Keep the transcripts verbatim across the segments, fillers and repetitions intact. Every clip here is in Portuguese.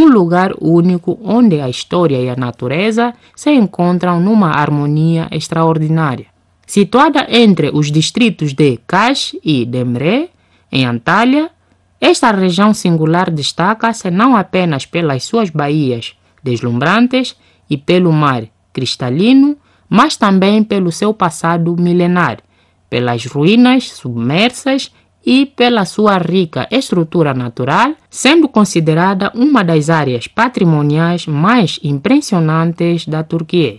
um lugar único onde a história e a natureza se encontram numa harmonia extraordinária. Situada entre os distritos de Kash e Demre, em Antália, esta região singular destaca-se não apenas pelas suas baías deslumbrantes e pelo mar cristalino, mas também pelo seu passado milenar, pelas ruínas submersas e pela sua rica estrutura natural, sendo considerada uma das áreas patrimoniais mais impressionantes da Turquia.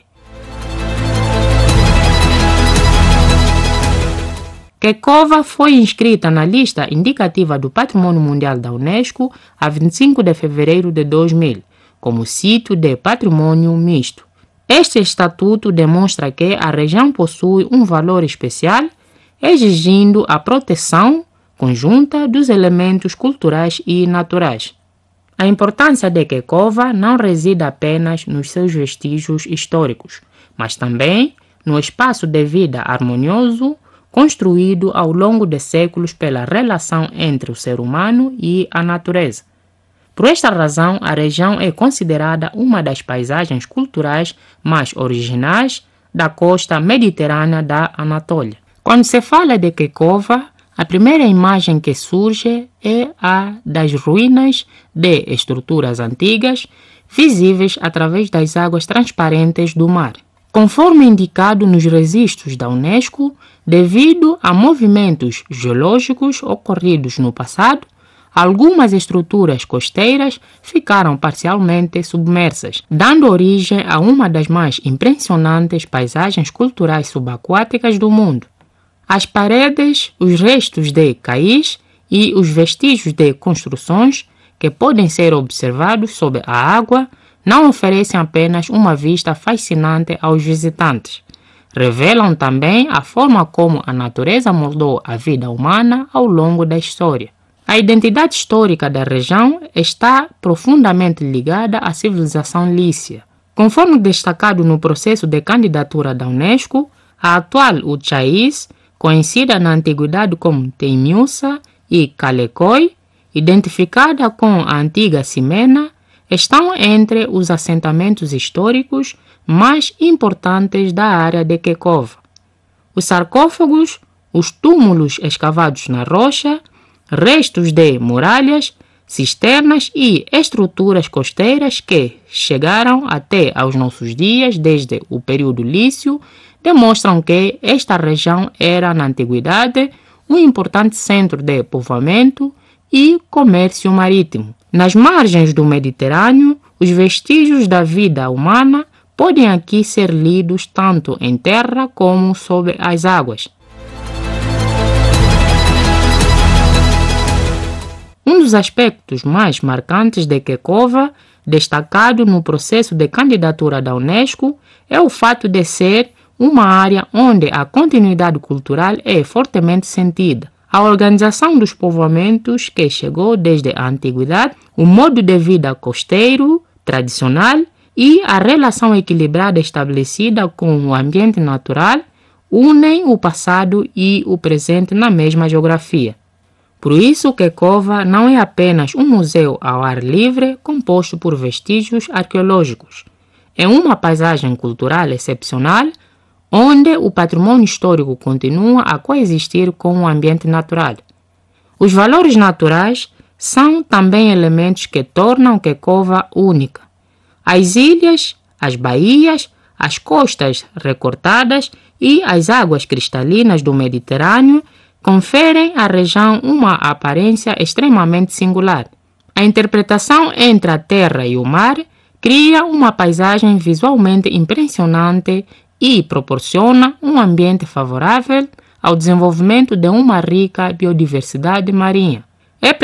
Kekova foi inscrita na lista indicativa do Patrimônio Mundial da Unesco a vinte e cinco de fevereiro de dois mil, como sítio de patrimônio misto. Este estatuto demonstra que a região possui um valor especial, exigindo a proteção conjunta dos elementos culturais e naturais. A importância de Kekova não reside apenas nos seus vestígios históricos, mas também no espaço de vida harmonioso construído ao longo de séculos pela relação entre o ser humano e a natureza. Por esta razão, a região é considerada uma das paisagens culturais mais originais da costa mediterrânea da Anatólia. Quando se fala de Kekova, a primeira imagem que surge é a das ruínas de estruturas antigas, visíveis através das águas transparentes do mar. Conforme indicado nos registros da Unesco, devido a movimentos geológicos ocorridos no passado, algumas estruturas costeiras ficaram parcialmente submersas, dando origem a uma das mais impressionantes paisagens culturais subaquáticas do mundo. As paredes, os restos de cais e os vestígios de construções que podem ser observados sob a água não oferecem apenas uma vista fascinante aos visitantes. Revelam também a forma como a natureza moldou a vida humana ao longo da história. A identidade histórica da região está profundamente ligada à civilização lícia. Conforme destacado no processo de candidatura da Unesco, a atual Uchais, conhecida na antiguidade como Teimiussa e Kalekoi, identificada com a antiga Simena, estão entre os assentamentos históricos mais importantes da área de Kekova. Os sarcófagos, os túmulos escavados na rocha, restos de muralhas, cisternas e estruturas costeiras que chegaram até aos nossos dias desde o período lício demonstram que esta região era, na antiguidade, um importante centro de povoamento e comércio marítimo. Nas margens do Mediterrâneo, os vestígios da vida humana podem aqui ser lidos tanto em terra como sob as águas. Um dos aspectos mais marcantes de Kekova, destacado no processo de candidatura da Unesco, é o fato de ser uma área onde a continuidade cultural é fortemente sentida. A organização dos povoamentos que chegou desde a antiguidade, o modo de vida costeiro tradicional e a relação equilibrada estabelecida com o ambiente natural unem o passado e o presente na mesma geografia. Por isso, Kekova não é apenas um museu ao ar livre composto por vestígios arqueológicos. É uma paisagem cultural excepcional onde o patrimônio histórico continua a coexistir com o ambiente natural. Os valores naturais são também elementos que tornam Kekova única. As ilhas, as baías, as costas recortadas e as águas cristalinas do Mediterrâneo conferem à região uma aparência extremamente singular. A interpretação entre a terra e o mar cria uma paisagem visualmente impressionante e proporciona um ambiente favorável ao desenvolvimento de uma rica biodiversidade marinha.